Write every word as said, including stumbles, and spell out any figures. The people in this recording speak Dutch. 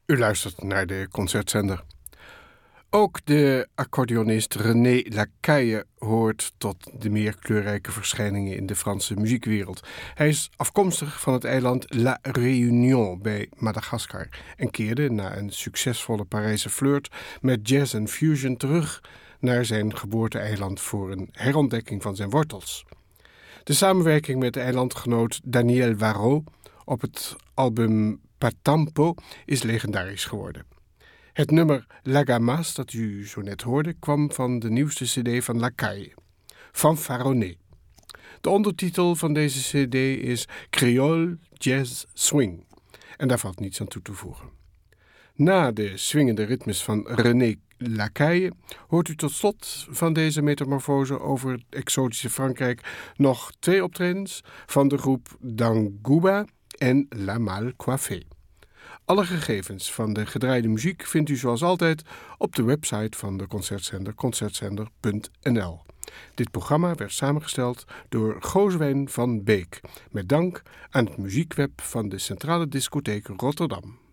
U luistert naar de Concertzender. Ook de accordeonist René Lacaille hoort tot de meer kleurrijke verschijningen in de Franse muziekwereld. Hij is afkomstig van het eiland La Réunion bij Madagaskar en keerde na een succesvolle Parijse flirt met jazz en fusion terug naar zijn geboorte-eiland voor een herontdekking van zijn wortels. De samenwerking met de eilandgenoot Daniel Warraud op het album Patampo is legendarisch geworden. Het nummer La Gamas dat u zo net hoorde kwam van de nieuwste cd van Lacaille, Fanfaronné. De ondertitel van deze cd is Creole Jazz Swing en daar valt niets aan toe te voegen. Na de swingende ritmes van René Lacaille hoort u tot slot van deze metamorfose over het exotische Frankrijk nog twee optredens van de groep Dangouba en La Mal Coiffée. Alle gegevens van de gedraaide muziek vindt u zoals altijd op de website van de Concertzender, concertzender punt n l. Dit programma werd samengesteld door Gozewijn van Beek, met dank aan het muziekweb van de Centrale Discotheek Rotterdam.